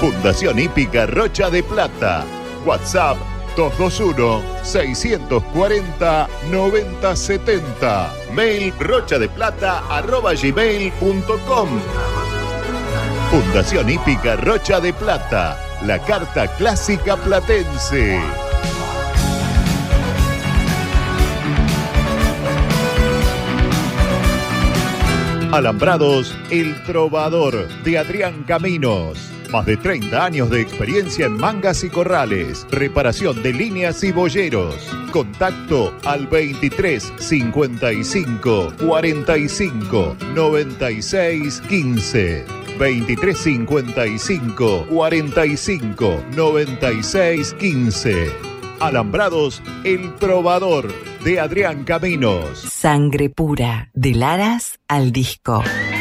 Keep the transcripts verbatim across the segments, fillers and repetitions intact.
Fundación Hípica Rocha de Plata. WhatsApp dos dos uno, seis cuatro cero, nueve cero siete cero. Mail rochadeplata arroba gmail punto com. Fundación Hípica Rocha de Plata. La carta clásica platense. Alambrados El Trovador, de Adrián Caminos. Más de treinta años de experiencia en mangas y corrales, reparación de líneas y boyeros. Contacto al veintitrés, cincuenta y cinco, cuarenta y cinco, noventa y seis, quince. veintitrés, cincuenta y cinco, cuarenta y cinco, noventa y seis, quince. Alambrados El Trovador, de Adrián Caminos. Sangre pura, del Aras al disco.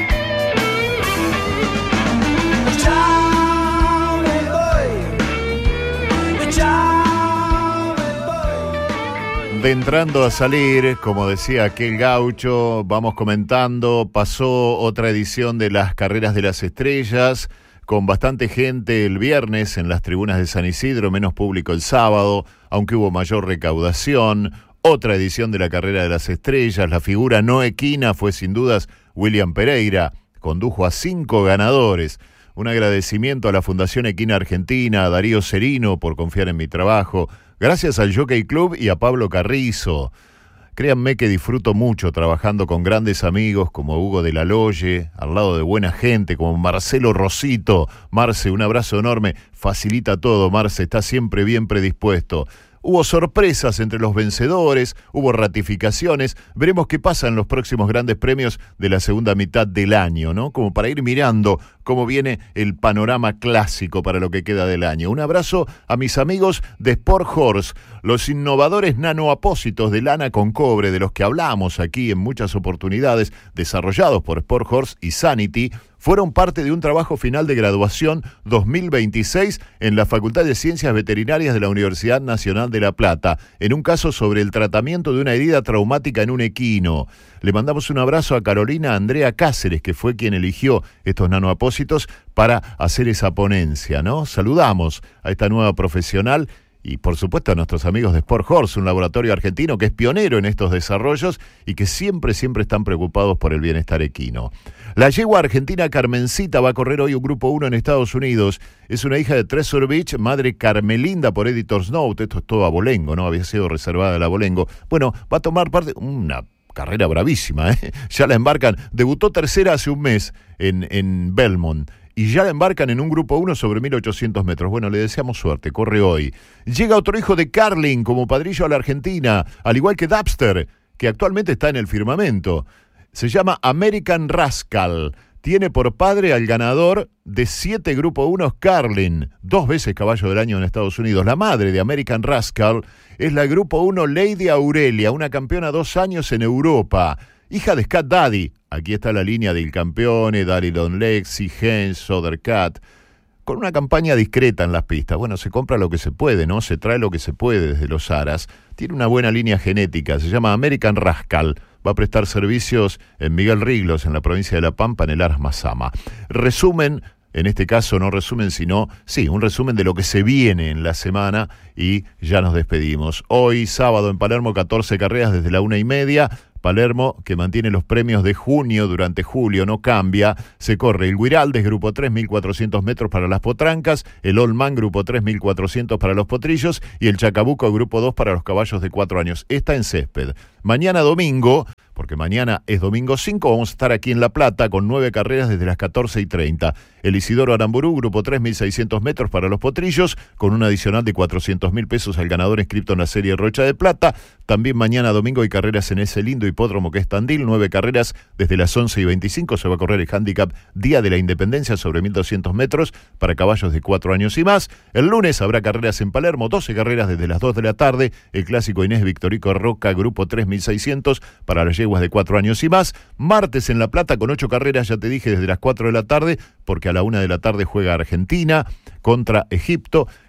De entrando a salir, como decía aquel gaucho, vamos comentando, pasó otra edición de las Carreras de las Estrellas, con bastante gente el viernes en las tribunas de San Isidro, menos público el sábado, aunque hubo mayor recaudación. Otra edición de la Carrera de las Estrellas, la figura no equina fue sin dudas William Pereira, condujo a cinco ganadores. Un agradecimiento a la Fundación Equina Argentina, a Darío Serino por confiar en mi trabajo, gracias al Jockey Club y a Pablo Carrizo. Créanme que disfruto mucho trabajando con grandes amigos como Hugo de la Loye, al lado de buena gente como Marcelo Rosito. Marce, un abrazo enorme, facilita todo, Marce, está siempre bien predispuesto. Hubo sorpresas entre los vencedores, hubo ratificaciones, veremos qué pasa en los próximos grandes premios de la segunda mitad del año, ¿no? Como para ir mirando cómo viene el panorama clásico para lo que queda del año. Un abrazo a mis amigos de Sport Horse, los innovadores nanoapósitos de lana con cobre, de los que hablamos aquí en muchas oportunidades, desarrollados por Sport Horse y Sanity, fueron parte de un trabajo final de graduación dos mil veintiséis en la Facultad de Ciencias Veterinarias de la Universidad Nacional de La Plata, en un caso sobre el tratamiento de una herida traumática en un equino. Le mandamos un abrazo a Carolina Andrea Cáceres, que fue quien eligió estos nanoapósitos para hacer esa ponencia, ¿no? Saludamos a esta nueva profesional y por supuesto a nuestros amigos de Sport Horse, un laboratorio argentino que es pionero en estos desarrollos y que siempre, siempre están preocupados por el bienestar equino. La yegua argentina Carmencita va a correr hoy un grupo uno en Estados Unidos. Es una hija de Treasure Beach, madre Carmelinda por Editor's Note. Esto es todo abolengo, ¿no? Había sido reservada el abolengo. Bueno, va a tomar parte, una carrera bravísima, ¿eh? Ya la embarcan, debutó tercera hace un mes en, en Belmont. Y ya la embarcan en un grupo uno sobre mil ochocientos metros. Bueno, le deseamos suerte, corre hoy. Llega otro hijo de Carlin como padrillo a la Argentina, al igual que Dapster, que actualmente está en el firmamento. Se llama American Rascal. Tiene por padre al ganador de siete Grupo uno Carlin, dos veces caballo del año en Estados Unidos. La madre de American Rascal es la Grupo uno Lady Aurelia, una campeona dos años en Europa. Hija de Scat Daddy. Aquí está la línea del campeone, Daddy Long Lexi, Hens, Othercat, con una campaña discreta en las pistas. Bueno, se compra lo que se puede, ¿no? Se trae lo que se puede desde los Aras. Tiene una buena línea genética, se llama American Rascal. Va a prestar servicios en Miguel Riglos, en la provincia de La Pampa, en el Aras Mazama. Resumen, en este caso no resumen, sino, sí, un resumen de lo que se viene en la semana y ya nos despedimos. Hoy, sábado, en Palermo, catorce carreras desde la una y media. Palermo, que mantiene los premios de junio durante julio, no cambia. Se corre el Guiraldes, Grupo tres, mil cuatrocientos metros para las potrancas, el Olman, Grupo tres, mil cuatrocientos para los potrillos, y el Chacabuco, Grupo dos, para los caballos de cuatro años. Está en césped. Mañana domingo, porque mañana es domingo cinco, vamos a estar aquí en La Plata con nueve carreras desde las catorce y treinta. El Isidoro Aramburú, Grupo tres, mil seiscientos metros para los potrillos, con un adicional de cuatrocientos mil pesos al ganador inscrito en la serie Rocha de Plata. También mañana domingo hay carreras en ese lindo hipódromo que es Tandil, nueve carreras desde las once y veinticinco. Se va a correr el handicap Día de la Independencia sobre mil doscientos metros para caballos de cuatro años y más. El lunes habrá carreras en Palermo, doce carreras desde las dos de la tarde. El clásico Inés Victorico Roca, Grupo tres, mil seiscientos para las yeguas de cuatro años y más. Martes en La Plata con ocho carreras, ya te dije, desde las cuatro de la tarde, porque a la una de la tarde juega Argentina contra Egipto.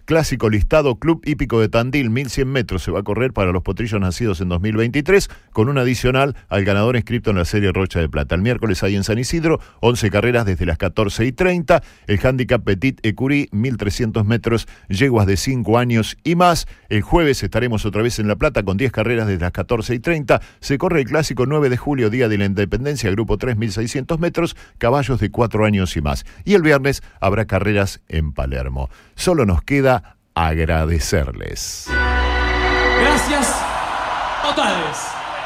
Clásico listado, Club Hípico de Tandil, mil cien metros se va a correr para los potrillos nacidos en dos mil veintitrés, con un adicional al ganador inscrito en la serie Rocha de Plata. El miércoles hay en San Isidro, once carreras desde las catorce y treinta. El Handicap Petit Écurie, mil trescientos metros, yeguas de cinco años y más. El jueves estaremos otra vez en La Plata con diez carreras desde las catorce y treinta. Se corre el clásico nueve de julio, Día de la Independencia, grupo tres mil seiscientos metros, caballos de cuatro años y más. Y el viernes habrá carreras en Palermo. Solo nos queda agradecerles. Gracias totales.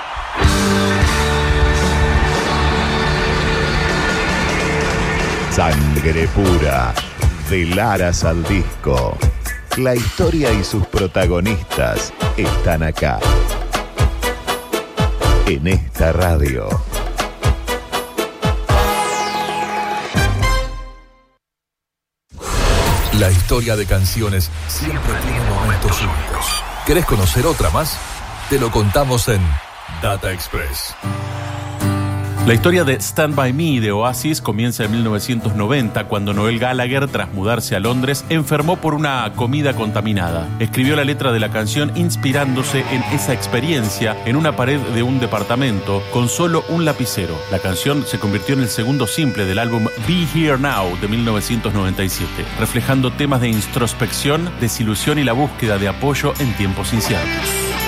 Sangre pura, del Aras al Disco. La historia y sus protagonistas están acá, en esta radio. La historia de canciones siempre tiene momentos únicos. ¿Querés conocer otra más? Te lo contamos en Data Express. La historia de Stand By Me de Oasis comienza en mil novecientos noventa, cuando Noel Gallagher, tras mudarse a Londres, enfermó por una comida contaminada. Escribió la letra de la canción inspirándose en esa experiencia en una pared de un departamento con solo un lapicero. La canción se convirtió en el segundo simple del álbum Be Here Now de mil novecientos noventa y siete, reflejando temas de introspección, desilusión y la búsqueda de apoyo en tiempos inciertos.